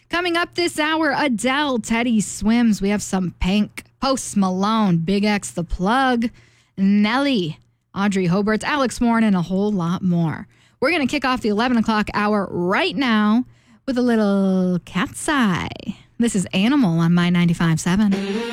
Coming up this hour, Adele, Teddy Swims. We have some Pink, Post Malone, Big X The Plug, Nelly, Audrey Hobart's, Alex Warren, and a whole lot more. We're going to kick off the 11 o'clock hour right now with a little Cat's Eye. This is Animal on My 95.7.